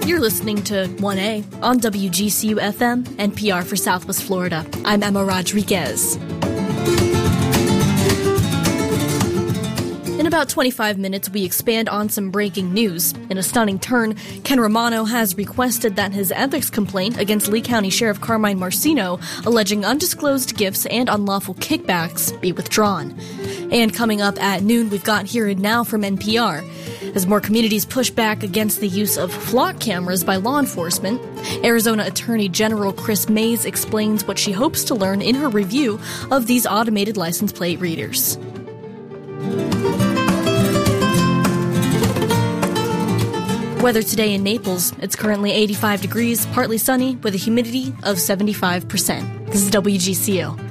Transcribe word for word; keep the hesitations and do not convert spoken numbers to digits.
You're listening to one A on W G C U F M, N P R for Southwest Florida. I'm Emma Rodriguez. In about twenty-five minutes, we expand on some breaking news. In a stunning turn, Ken Romano has requested that his ethics complaint against Lee County Sheriff Carmine Marcino, alleging undisclosed gifts and unlawful kickbacks, be withdrawn. And coming up at noon, we've got Here and Now from N P R. As more communities push back against the use of flock cameras by law enforcement, Arizona Attorney General Chris Mays explains what she hopes to learn in her review of these automated license plate readers. Weather today in Naples. It's currently eighty-five degrees, partly sunny, with a humidity of seventy-five percent. This is W G C O.